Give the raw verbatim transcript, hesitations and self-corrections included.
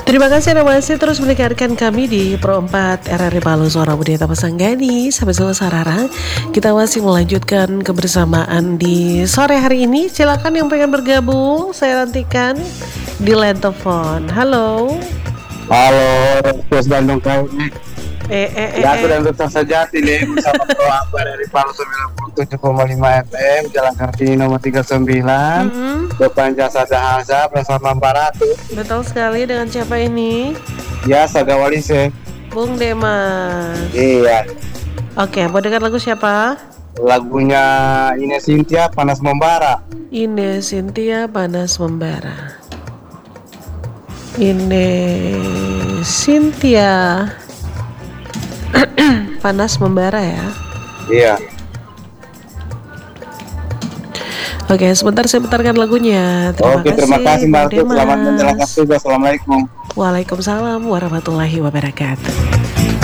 Terima kasih Anda masih terus mendengarkan kami di Pro empat R R I Palu Suara Budaya Pasanggani. Sampai Solo Sarara, kita masih melanjutkan kebersamaan di sore hari ini. Silakan yang pengen bergabung, saya nantikan di line telepon. Halo. Halo, Bos Bandung kau nih. Eh eh eh. Ya, aku eh. dan Dokter Sejati nih bersama Pro empat dari Palu sembilan puluh tujuh koma lima F M, Jalan Kartini nomor tiga puluh sembilan, Mm-hmm. depan Jasa Dahasa bersama Mbak Ratu. Betul sekali, dengan siapa ini? Ya, Saga Walise. Bung Demas. Iya. Oke, mau dengar lagu siapa? Lagunya Ines Cynthia, Panas Membara. Ines Cynthia, Panas Membara. Ines Cynthia, Panas Membara ya. Iya. Oke, sebentar saya putarkan lagunya. Terima Oke, kasih. terima kasih Mbak Ratu. Bung Selamat Demas. menjalankan tugas. Assalamualaikum. Waalaikumsalam warahmatullahi wabarakatuh.